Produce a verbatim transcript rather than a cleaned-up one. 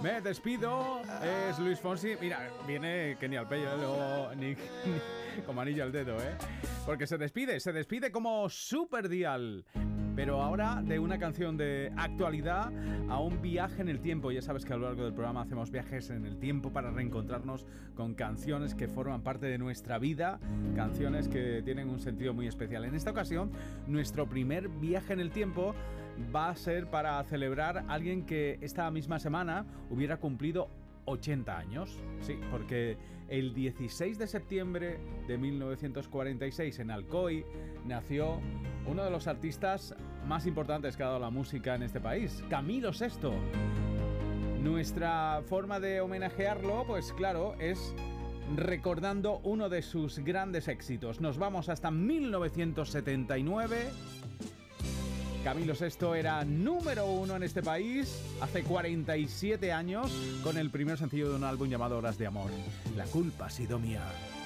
Me despido. Es Luis Fonsi. Mira, viene Kenny Alpeyo, ¿eh? Luego Nick, Nick como anillo al dedo, ¿eh? Porque se despide, se despide como Super Dial. Pero ahora de una canción de actualidad a un viaje en el tiempo. Ya sabes que a lo largo del programa hacemos viajes en el tiempo para reencontrarnos con canciones que forman parte de nuestra vida, canciones que tienen un sentido muy especial. En esta ocasión, nuestro primer viaje en el tiempo va a ser para celebrar a alguien que esta misma semana hubiera cumplido ochenta años, sí, porque el dieciséis de septiembre de mil novecientos cuarenta y seis en Alcoy nació uno de los artistas más importantes que ha dado la música en este país, Camilo Sesto. Nuestra forma de homenajearlo, pues claro, es recordando uno de sus grandes éxitos. Nos vamos hasta mil novecientos setenta y nueve. Camilo Sesto era número uno en este país hace cuarenta y siete años con el primer sencillo de un álbum llamado Horas de Amor. La culpa ha sido mía.